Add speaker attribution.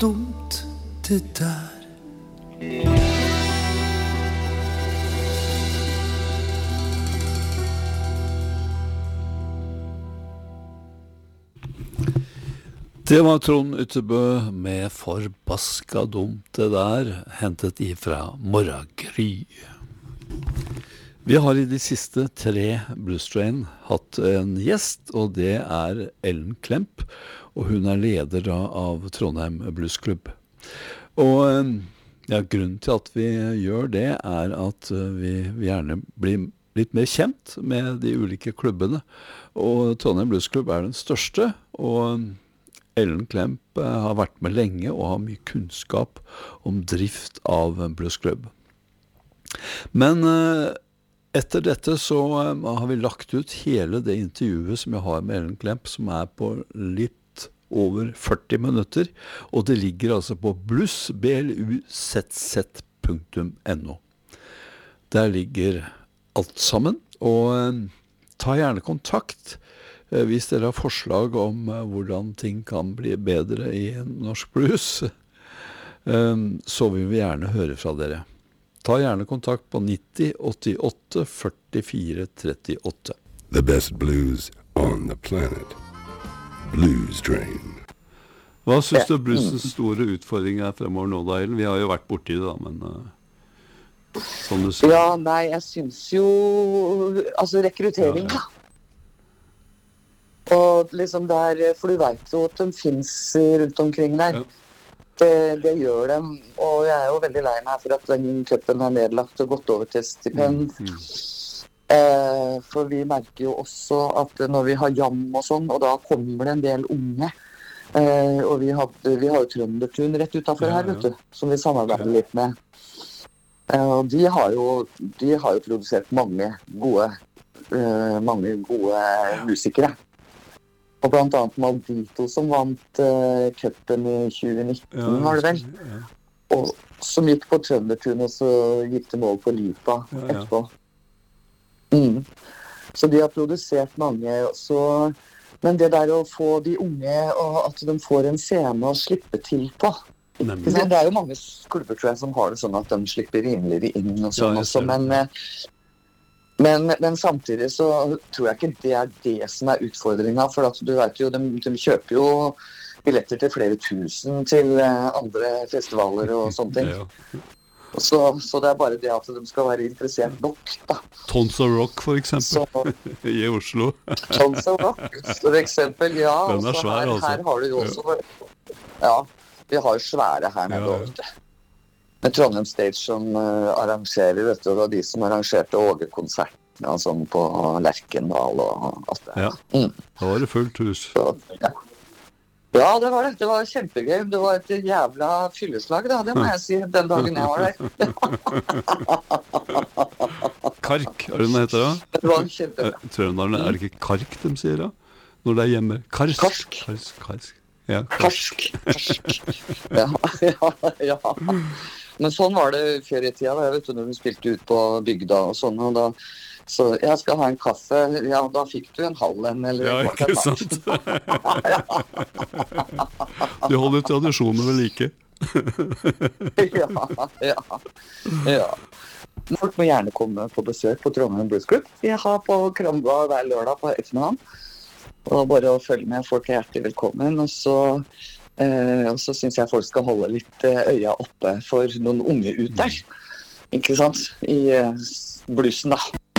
Speaker 1: dumt det der. Det var Trond Ytterbø med Forbaska dumt det der, hentet ifra Morgengry. Vi har i de siste 3 Blues Train hatt en gjest, og det er Ellen Klemp, og hun er leder da av Trondheim Blues Club. Og ja, grunnen til at vi gjør det er at vi gjerne blir litt mer kjent med de ulike klubbene, og Trondheim Blues Club er den største, og Ellen Klemp har vært med lenge og har mye kunnskap om drift av Blues Club. Men etter dette så har vi lagt ut hele det intervjuet som jeg har med Ellen Klemp, som er på litt over 40 minutter, og det ligger altså på bluszz.no. Der ligger alt sammen, og ta gjerne kontakt hvis dere har forslag om hvordan ting kan bli bedre i norsk blues, så vil vi gjerne høre fra dere. Ta gjerne kontakt på 90 88 44 38.
Speaker 2: The best blues on the planet. Blues Train.
Speaker 1: Hva synes du bluesens store utfordring er fremover nå, da, Ellen? Vi har jo vært borti det da, men sånn du sier.
Speaker 3: Ja, nei, jeg synes jo, altså rekruttering da. Og liksom der, for du vet jo at de finnes rundt omkring der. Det gjør dem, og jeg er jo veldig lei meg for at den cupen er nedlagt og gått over til stipend. For vi merker jo også at når vi har jam og sånn, og da kommer det en del unge. Og vi har jo Trøndertun rett utenfor her, vet du, som vi samarbeider litt med. Og de har jo produsert mange gode musikere. Og blant annet Maldito som vant cupen i 2019, var det vel? Og som gikk på Trøndertun, og så gikk de over på Lipa etterpå. Så de har produsert mange, men det der å få de unge, og at de får en scene å slippe til på. Det er jo mange klubber, tror jeg, som har det sånn at de slipper rimeligere inn og sånn også, men samtidig så tror jeg ikke det er det som er utfordringen, for at du vet jo, de kjøper jo billetter til flere tusen til andre festivaler og sånne ting. Så det er bare det at de skal være interessert nok, da.
Speaker 1: Tons of Rock, for eksempel, i Oslo.
Speaker 3: Tons of Rock, for eksempel, ja.
Speaker 1: Den er svær, altså.
Speaker 3: Her har du jo også, ja, vi har jo svære her nede, vet du. Med Trondheim Stage som arrangerer, vet du, og de som arrangerte Åge-konserten og sånn på Lerkendal og alt det.
Speaker 1: Ja, da var det fullt hus.
Speaker 3: Ja, det var det. Det var kjempegøy. Det var et jævla fylleslag, da. Det må jeg si, den dagen jeg var der.
Speaker 1: Kark, er det den heter da?
Speaker 3: Det var kjempegøy.
Speaker 1: Trønderen, er det ikke kark de sier da? Når det er hjemme? Karsk. Ja,
Speaker 3: karsk. Ja. Men sånn var det før i tida, vet du, når vi spilte ut på bygda og sånn, og da, så jeg skal ha en kaffe, ja, da fikk du en halv en, eller...
Speaker 1: Ja, ikke sant? Du holder tradisjoner ved like.
Speaker 3: Ja. Folk må gjerne komme på besøk på Trondheim Blues Club. Jeg har på Krambla hver lørdag på ettermiddagen. Og bare å følge med, folk er hjertelig velkommen, og så synes jeg folk skal holde litt øya oppe for noen unge ut der, ikke sant, i bluesen da.